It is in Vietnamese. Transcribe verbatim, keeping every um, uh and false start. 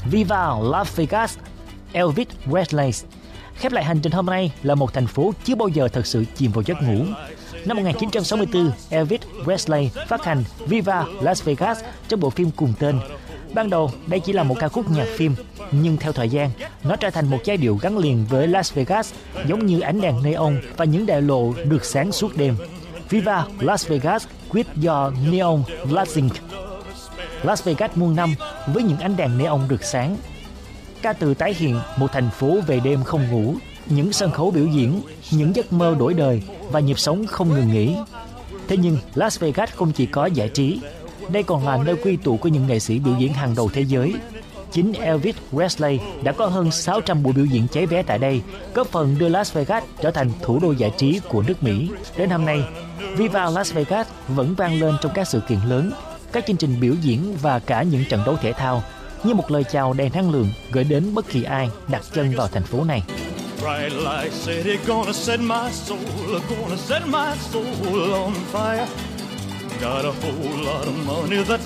Viva Las Vegas, Elvis Presley. Khép lại hành trình hôm nay là một thành phố chưa bao giờ thật sự chìm vào giấc ngủ. Năm một nghìn chín trăm sáu mươi tư, Elvis Presley phát hành Viva Las Vegas trong bộ phim cùng tên. Ban đầu, đây chỉ là một ca khúc nhạc phim, nhưng theo thời gian, nó trở thành một giai điệu gắn liền với Las Vegas, giống như ánh đèn neon và những đại lộ được sáng suốt đêm. Viva Las Vegas with your neon flashing. Las Vegas muôn năm với những ánh đèn neon rực sáng. Ca từ tái hiện một thành phố về đêm không ngủ, những sân khấu biểu diễn, những giấc mơ đổi đời và nhịp sống không ngừng nghỉ. Thế nhưng Las Vegas không chỉ có giải trí, đây còn là nơi quy tụ của những nghệ sĩ biểu diễn hàng đầu thế giới. Chính Elvis Presley đã có hơn sáu trăm buổi biểu diễn cháy vé tại đây, góp phần đưa Las Vegas trở thành thủ đô giải trí của nước Mỹ. Đến hôm nay, Viva Las Vegas vẫn vang lên trong các sự kiện lớn, các chương trình biểu diễn và cả những trận đấu thể thao, như một lời chào đầy năng lượng gửi đến bất kỳ ai đặt chân vào thành phố này. Bright light city, gonna set my soul, gonna set my soul on fire. Got a whole lot of money that's